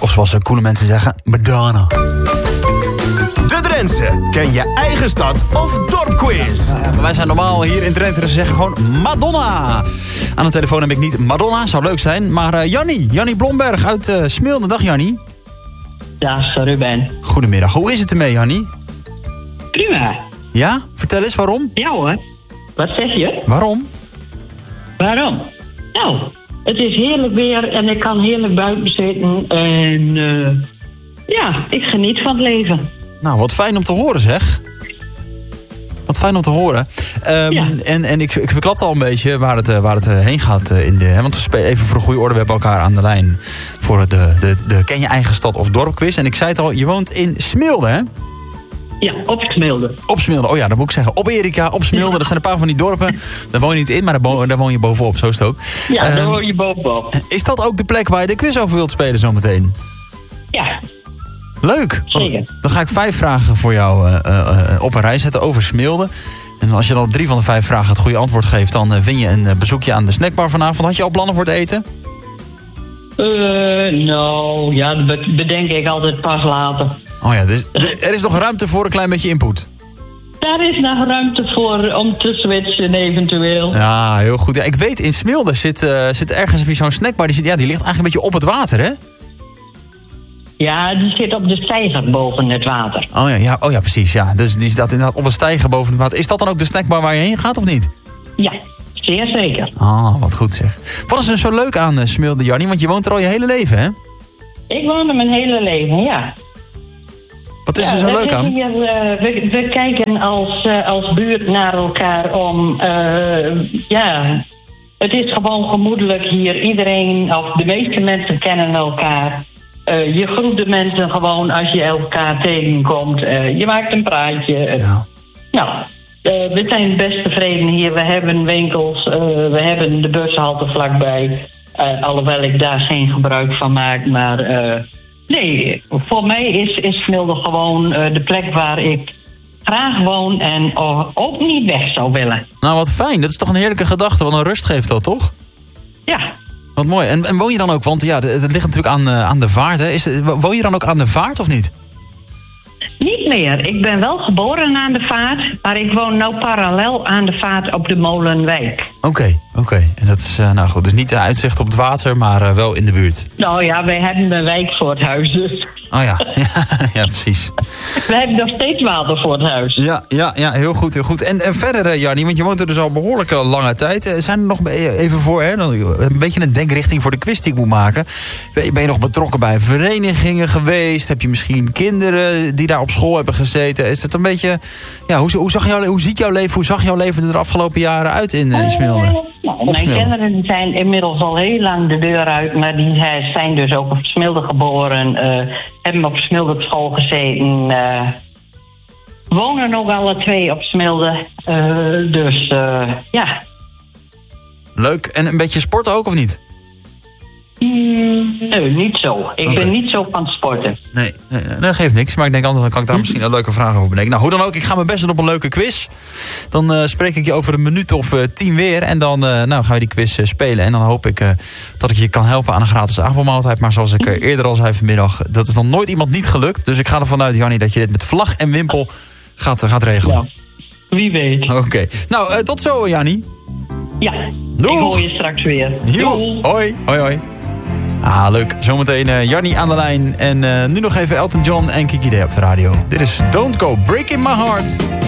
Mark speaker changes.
Speaker 1: Of zoals coole mensen zeggen, Madonna.
Speaker 2: De Drentse. Ken je eigen stad of dorpquiz?
Speaker 1: Maar wij zijn normaal hier in Drenthe, dus ze zeggen gewoon Madonna. Aan de telefoon heb ik niet Madonna, zou leuk zijn. Maar Jannie Blomberg uit Smilde. Dag Jannie.
Speaker 3: Dag Ruben.
Speaker 1: Goedemiddag, hoe is het ermee Jannie?
Speaker 3: Prima.
Speaker 1: Ja? Vertel eens waarom.
Speaker 3: Ja hoor. Wat zeg je?
Speaker 1: Waarom?
Speaker 3: Waarom? Nou, het is heerlijk weer en ik kan heerlijk buiten zitten. En ja, ik geniet van het leven.
Speaker 1: Nou, wat fijn om te horen zeg. Wat fijn om te horen.
Speaker 3: Ja.
Speaker 1: En ik verklapte al een beetje waar het heen gaat. Want we spelen even voor de goede orde. We hebben elkaar aan de lijn voor de Ken je eigen stad of dorp quiz. En ik zei het al, je woont in Smilde, hè?
Speaker 3: Ja, op Smilde.
Speaker 1: Op Smilde, oh ja, dat moet ik zeggen. Op Erika, op Smilde. Dat zijn een paar van die dorpen. Daar woon je niet in, maar daar woon je bovenop. Zo is het ook.
Speaker 3: Ja, daar woon je bovenop.
Speaker 1: Is dat ook de plek waar je de quiz over wilt spelen zometeen?
Speaker 3: Ja.
Speaker 1: Leuk.
Speaker 3: Zeker.
Speaker 1: Dan ga ik 5 vragen voor jou op een rij zetten over Smilde. En als je dan op 3 van de 5 vragen het goede antwoord geeft, dan win je een bezoekje aan de snackbar vanavond. Had je al plannen voor het eten?
Speaker 3: Nou, ja, dat bedenk ik altijd pas later.
Speaker 1: Oh ja, dus er is nog ruimte voor een klein beetje input.
Speaker 3: Daar is nog ruimte voor om te switchen eventueel.
Speaker 1: Ja, heel goed. Ja, ik weet, in Smilde zit ergens zo'n snackbar. Die ligt eigenlijk een beetje op het water, hè?
Speaker 3: Ja, die zit op de steiger boven het water.
Speaker 1: Oh ja, precies. Ja. Dus die staat inderdaad op een steiger boven het water. Is dat dan ook de snackbar waar je heen gaat of niet?
Speaker 3: Ja, zeer zeker.
Speaker 1: Ah, wat goed zeg. Wat is er zo leuk aan Smilde, Jannie? Want je woont er al je hele leven, hè?
Speaker 3: Ik woon er mijn hele leven, ja.
Speaker 1: Wat is er zo leuk aan?
Speaker 3: Hier, we kijken als buurt naar elkaar om... het is gewoon gemoedelijk hier. Iedereen, of de meeste mensen kennen elkaar. Je groet de mensen gewoon als je elkaar tegenkomt. Je maakt een praatje.
Speaker 1: Ja.
Speaker 3: Nou, we zijn best tevreden hier. We hebben winkels. We hebben de bushalte vlakbij. Alhoewel ik daar geen gebruik van maak. Maar nee, voor mij is Smilde gewoon de plek waar ik graag woon en ook niet weg zou willen.
Speaker 1: Nou, wat fijn. Dat is toch een heerlijke gedachte. Wat een rust geeft dat, toch?
Speaker 3: Ja.
Speaker 1: Wat mooi. En woon je dan ook, want ja, het ligt natuurlijk aan de vaart, hè? Woon je dan ook aan de vaart of niet?
Speaker 3: Niet meer. Ik ben wel geboren aan de vaart, maar ik woon nou parallel aan de vaart op de Molenwijk.
Speaker 1: Oké. En dat is, nou goed, dus niet uitzicht op het water, maar wel in de buurt.
Speaker 3: Nou ja, wij hebben een wijk voor het huis, dus...
Speaker 1: Oh ja, ja precies.
Speaker 3: We hebben nog steeds water voor het huis.
Speaker 1: Ja, heel goed. En verder, Jannie, want je woont er dus al behoorlijk lange tijd. Zijn er nog even voor, hè, een beetje een denkrichting voor de quiz die ik moet maken. Ben je nog betrokken bij verenigingen geweest? Heb je misschien kinderen die daar op school hebben gezeten? Is het een beetje, ja, hoe zag jouw leven er de afgelopen jaren uit in Smilde?
Speaker 3: Mijn kinderen zijn inmiddels al heel lang de deur uit, maar die zijn dus ook op Smilde geboren. Hebben op Smilde op school gezeten. Wonen ook alle 2 op Smilde. Dus ja.
Speaker 1: Leuk. En een beetje sporten ook of niet?
Speaker 3: Nee, niet zo. Ik ben niet zo van sporten.
Speaker 1: Nee, dat geeft niks. Maar ik denk anders, dan kan ik daar misschien een leuke vraag over bedenken. Nou, hoe dan ook, ik ga mijn best doen op een leuke quiz. Dan spreek ik je over een minuut of 10 weer. En dan gaan we die quiz spelen. En dan hoop ik dat ik je kan helpen aan een gratis avondmaaltijd. Maar zoals ik eerder al zei vanmiddag, dat is nog nooit iemand niet gelukt. Dus ik ga ervan uit, Jannie, dat je dit met vlag en wimpel gaat regelen.
Speaker 3: Ja, wie weet.
Speaker 1: Oké. Nou, tot zo, Jannie.
Speaker 3: Ja,
Speaker 1: doeg.
Speaker 3: Ik hoor je straks weer.
Speaker 1: Hoi. Ah, leuk. Zometeen Jannie aan de lijn. En nu nog even Elton John en Kiki D op de radio. Dit is Don't Go Breaking My Heart.